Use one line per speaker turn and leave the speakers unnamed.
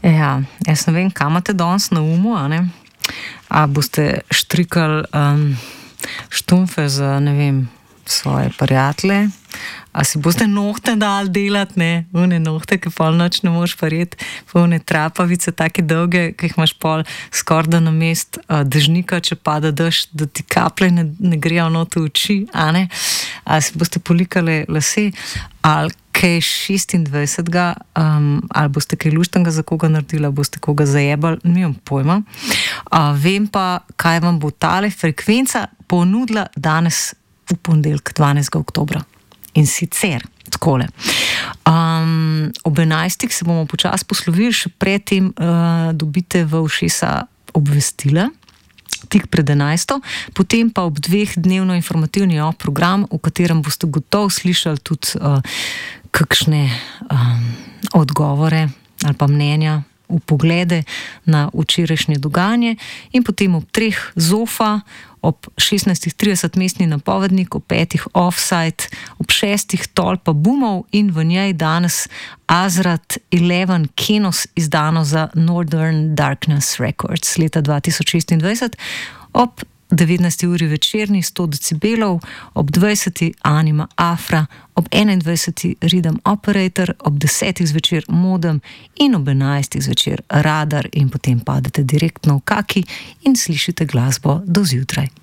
Ja, jaz ne vem, kam imate danes na umu, a ne? A boste štrikali štumfe za, ne vem, svoje prijatelje? A si boste nohte dali delati, ne? One nohte, ki pol noč ne moreš verjeti, one trapavice, take dolge, ki jih imaš pol skorda na mest dežnika, če pada dež, da ti kaplje ne grejo not v oči, a ne? A si boste polikali lase, ali kaj 26. Ali boste kaj luštnega za koga naredili, ali boste koga zajebali, nimam pojma. Vem pa, kaj vam bo tale frekvenca ponudila danes v ponedeljek 12. oktobra. In sicer takole. Ob 11. se bomo počasi poslovili, še predtem dobite v ušesa obvestila, tik pred 11. Potem pa ob 2 dnevno informativni program, v katerem boste gotovo slišali tudi kakšne odgovore ali pa mnenja, vpoglede na včerajšnje dogajanje, in potem ob 3 Zofa, ob 16.30 mestni napovednik, ob 5 Offside, ob 6 Tolpa Boomov in v njej danes Azrat 11 Kenos, izdano za Northern Darkness Records leta 2026, ob 19. uri večerni 100 decibelov, ob 20. Anima Afra, ob 21. Rhythm Operator, ob 10. zvečer Modem in ob 11. zvečer Radar, in potem padete direktno v kaki in slišite glasbo do zjutraj.